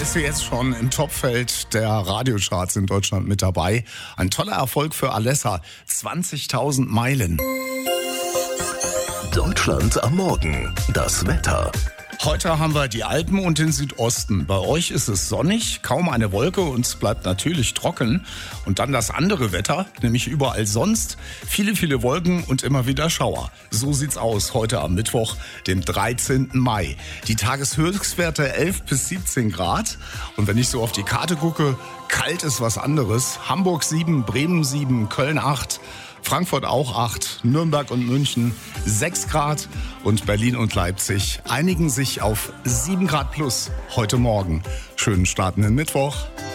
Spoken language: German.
ist sie jetzt schon im Topfeld der Radiocharts in Deutschland mit dabei. Ein toller Erfolg für Alessa. 20.000 Meilen. Deutschland am Morgen. Das Wetter. Heute haben wir die Alpen und den Südosten. Bei euch ist es sonnig, kaum eine Wolke und es bleibt natürlich trocken. Und dann das andere Wetter, nämlich überall sonst. Viele Wolken und immer wieder Schauer. So sieht's aus heute am Mittwoch, dem 13. Mai. Die Tageshöchstwerte 11 bis 17 Grad. Und wenn ich so auf die Karte gucke, kalt ist was anderes. Hamburg 7, Bremen 7, Köln 8. Frankfurt auch 8, Nürnberg und München 6 Grad und Berlin und Leipzig einigen sich auf 7 Grad plus heute Morgen. Schönen startenden Mittwoch.